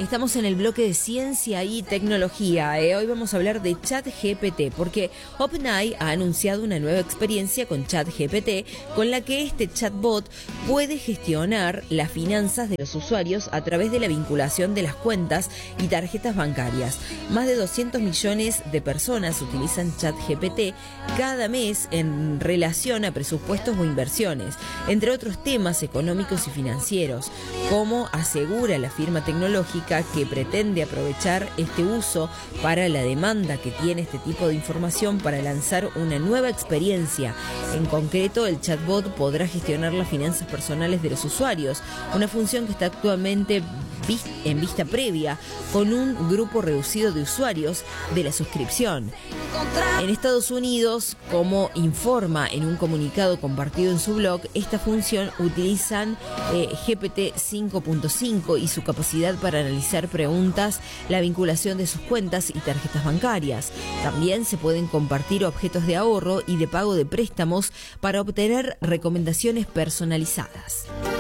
Estamos en el bloque de ciencia y tecnología. Hoy vamos a hablar de ChatGPT, porque OpenAI ha anunciado una nueva experiencia con ChatGPT, con la que este chatbot puede gestionar las finanzas de los usuarios a través de la vinculación de las cuentas y tarjetas bancarias. Más de 200 millones de personas utilizan ChatGPT cada mes en relación a presupuestos o inversiones, entre otros temas económicos y financieros, como asegura la firma tecnológica que pretende aprovechar este uso para la demanda que tiene este tipo de información para lanzar una nueva experiencia. En concreto, el chatbot podrá gestionar las finanzas personales de los usuarios, una función que está actualmente en vista previa con un grupo reducido de usuarios de la suscripción. En Estados Unidos, como informa en un comunicado compartido en su blog, esta función utilizan GPT 5.5 y su capacidad para analizar preguntas, la vinculación de sus cuentas y tarjetas bancarias. También se pueden compartir objetos de ahorro y de pago de préstamos para obtener recomendaciones personalizadas.